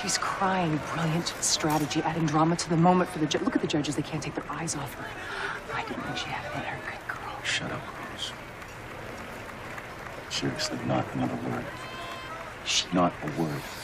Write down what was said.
She's crying. Brilliant strategy, adding drama to the moment for the judge. Look at the judges. They can't take their eyes off her. I didn't think she had it in her. Good girl. Shut up, Rose. Seriously, not another word. Not a word.